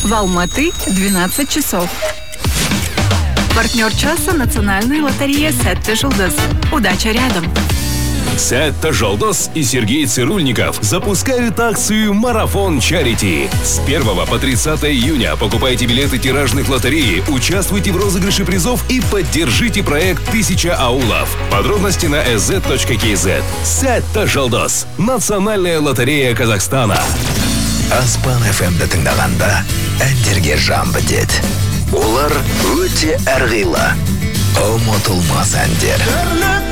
В Алматы 12 часов. Партнер часа – национальная лотерея «Сетте Жолдос». Удача рядом. Сетте Жолдос и Сергей Цирульников запускают акцию «Марафон Чарити». С 1 по 30 июня покупайте билеты тиражных лотереи, участвуйте в розыгрыше призов и поддержите проект «1000 аулов». Подробности на sz.kz. Сетте Жолдос. Национальная лотерея Казахстана. Аспан FM-ді тыңдағанда әндерге жан бітеді. Олар өте әрғилы, ұмытылмас әндер.